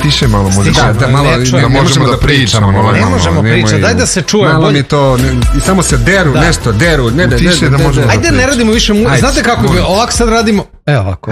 stiše malo muzika. Da možemo da pričamo. Ne možemo pričati, daj da se čuje. Malo mi to, i samo se deru, ne da tiše da možemo. Ajde ne radimo više znate kako bi, ovako sad radimo, evo ovako.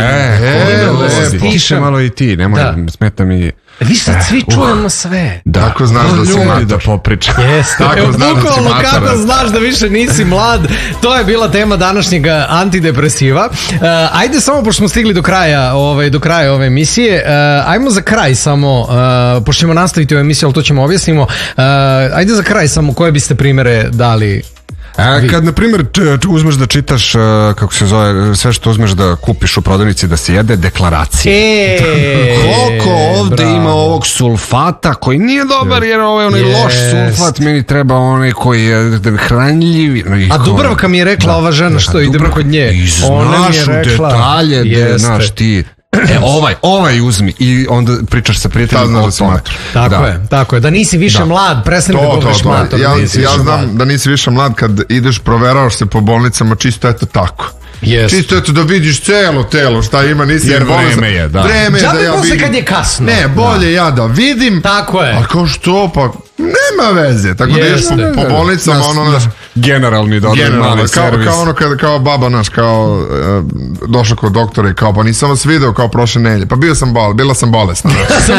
Stiše malo i ti, nemoj, smeta mi. Vi sad svi čujemo sve. Tako znaš da si mator. Da popričam. Tako znaš da si mator. Kako znaš da više nisi mlad. To je bila tema današnjeg antidepresiva. Ajde samo, pošto smo stigli do kraja ove emisije, ajmo za kraj samo, pošto ćemo nastaviti ovu emisiju, ali to ćemo objasnimo. Ajde za kraj samo, koje biste primere dali? Kad, na primjer, uzmeš da čitaš, kako se zove, sve što uzmeš da kupiš u prodavnici da se jede, deklaracije. Koliko ovde ima ovog sulfata koji nije dobar, jer ovo je onaj loš sulfat, meni treba onaj koji je hranljiv. A Dubravka mi je rekla, ova žena što idemo kod nje. I znaš u detalje, znaš ti. Ovaj uzmi i onda pričaš sa prijateljima o tome. Tako je, da nisi više mlad, prestani da budeš mator. Ja znam da nisi više mlad kad ideš, proveravaš se po bolnicama, čisto eto tako. Čisto eto da vidiš celo telo šta ima, nisi jer vreme je, da. Vreme je da ja vidim. Kad je kasno. Ne, bolje ja da vidim. Tako je. A kao što, pa nema veze. Tako da ideš po bolnicama, generalni mali servis. Kao ono kao baba naš, kao došla kod doktora i kao, pa nisam vas video kao prošle nedelje. Pa bila sam bolesna.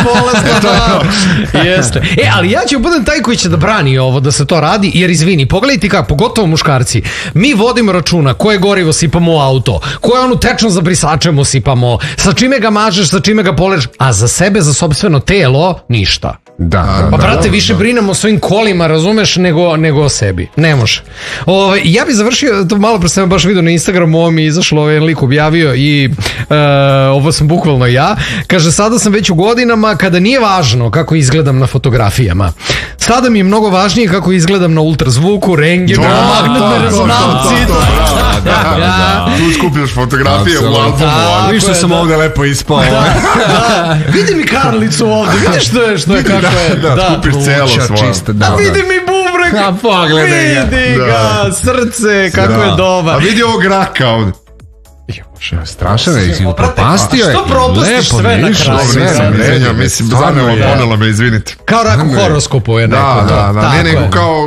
Jeste. Ali ja ću budem taj koji će da brani ovo, da se to radi, jer izvini, pogledajte kako, pogotovo muškarci, mi vodimo računa koje gorivo sipamo u auto, koje onu tečno za brisačem usipamo, sa čime ga mažeš, sa čime ga poleš, a za sebe, za sopstveno telo, ništa. Pa brate, više brinemo o svojim kolima, razumeš, nego o sebi. Ne može. Ja bih završio, to malo pre sam baš vidio na Instagramu, ovo mi je izašlo, ovaj lik objavio i ovo sam bukvalno ja. Kaže, sada sam već u godinama kada nije važno kako izgledam na fotografijama. Sada mi je mnogo važnije kako izgledam na ultrazvuku, rengenu, magnetnoj rezonanci. Tu skupljaš fotografije u albumu. Ništa sam ovde lepo ispao. Vidi mi Karlicu ovde, vidiš što je kako je. Da, skupiš celo svoje. A vidi mi bubreg, vidi ga, srce, kako je dobar. A vidi ovog raka ovde. Strašno je, si upropastio je. Što propustiš sve na kraju? Mislim, ponela me, izvinite. Kao rak u horoskopu je neko. Da, ne, nego kao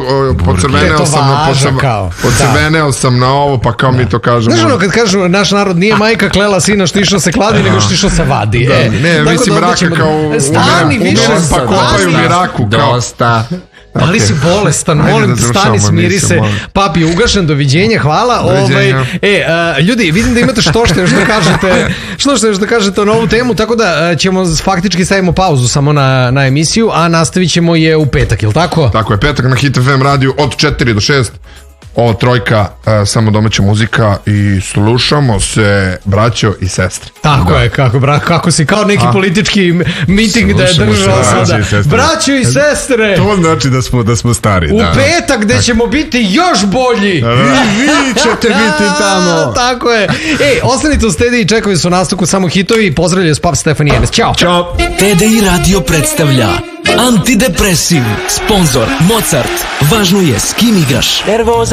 pocrveneo sam na ovo, pa kao mi to kažemo. Znaš ono kad kažu, naš narod nije majka klela sina što išao se kladi, nego što išao se vadi. Ne, mislim raka kao umerem, pa kopaju mi raku. Dosta. Da li si bolestan, molim te, stani, smiri se. Papi je ugašen, doviđenja, hvala. Ljudi, vidim da imate što još da kažete o novu temu, tako da ćemo faktički stavimo pauzu samo na emisiju, a nastavit ćemo je u petak, je li tako? Tako je, petak na Hit FM radiju od 4 do 6. Ovo trojka, samo domaća muzika i slušamo se, braćo i sestre. Tako je, kako si kao neki politički miting da je držao sada. Braćo i sestre! To znači da smo stari. U petak gde ćemo biti još bolji. Vi ćete biti tamo. Tako je. Ostanite u stedi i čekaju su nastavku samo hitovi i pozdravljaju Spav Stefan Jenes. Ćao. TDI Radio predstavlja Antidepresiv. Sponzor Mozart. Važno je s kim igraš. Nervoza.